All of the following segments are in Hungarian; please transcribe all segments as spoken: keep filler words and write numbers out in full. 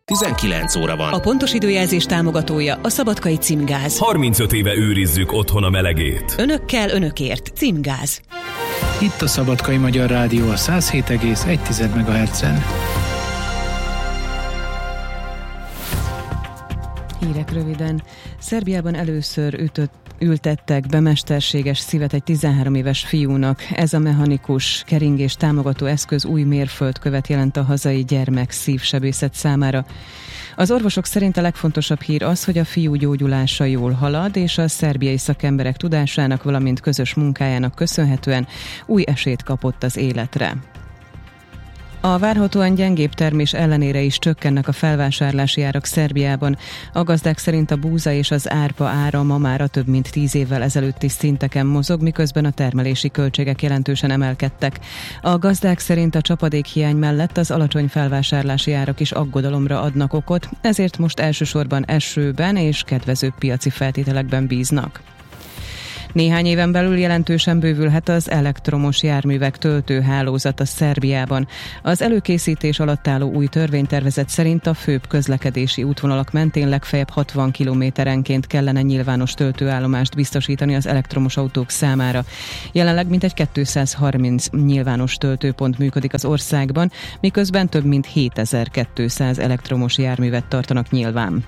tizenkilenc óra van. A pontos időjelzés támogatója a Szabadkai Címgáz. harmincöt éve őrizzük otthon a melegét. Önökkel, önökért. Címgáz. Itt a Szabadkai Magyar Rádió a száz hét egész egy megahertzen. Hírek röviden. Szerbiában először ütött, ültettek be mesterséges szívet egy tizenhárom éves fiúnak. Ez a mechanikus keringés támogató eszköz új mérföldkövet jelent a hazai gyermek szívsebészet számára. Az orvosok szerint a legfontosabb hír az, hogy a fiú gyógyulása jól halad, és a szerbiai szakemberek tudásának, valamint közös munkájának köszönhetően új esélyt kapott az életre. A várhatóan gyengébb termés ellenére is csökkennek a felvásárlási árak Szerbiában. A gazdák szerint a búza és az árpa ára ma már több mint tíz évvel ezelőtti szinteken mozog, miközben a termelési költségek jelentősen emelkedtek. A gazdák szerint a csapadékhiány mellett az alacsony felvásárlási árak is aggodalomra adnak okot, ezért most elsősorban esőben és kedvező piaci feltételekben bíznak. Néhány éven belül jelentősen bővülhet az elektromos járművek töltőhálózata Szerbiában. Az előkészítés alatt álló új törvénytervezet szerint a főbb közlekedési útvonalak mentén legfeljebb hatvan kilométerenként kellene nyilvános töltőállomást biztosítani az elektromos autók számára. Jelenleg mintegy kétszázharminc nyilvános töltőpont működik az országban, miközben több mint hétezer-kétszáz elektromos járművet tartanak nyilván.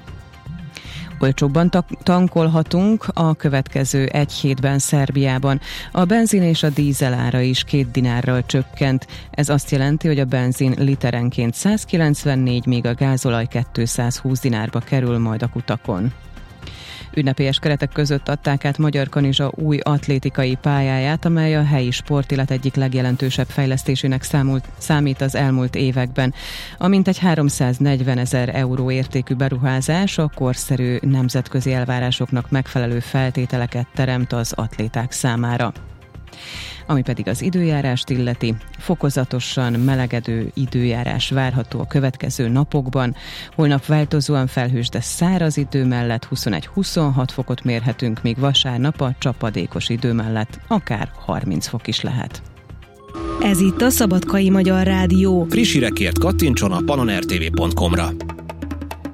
Olcsóbban tankolhatunk a következő egy hétben Szerbiában. A benzin és a dízel ára is két dinárral csökkent. Ez azt jelenti, hogy a benzin literenként százkilencvennégy, míg a gázolaj kétszázhúsz dinárba kerül majd a kutakon. Ünnepélyes keretek között adták át Magyar Kanizsa új atlétikai pályáját, amely a helyi sportélet egyik legjelentősebb fejlesztésének számult, számít az elmúlt években. A mintegy háromszáznegyvenezer euró értékű beruházás a korszerű nemzetközi elvárásoknak megfelelő feltételeket teremt az atléták számára. Ami pedig az időjárást illeti, fokozatosan melegedő időjárás várható a következő napokban. Holnap változóan felhős, de száraz idő mellett huszonegy-huszonhat fokot mérhetünk, míg vasárnap a csapadékos idő mellett akár harminc fok is lehet. Ez itt a Szabadkai Magyar Rádió. Friss hírekért kattintson a pannonrtv pont com-ra.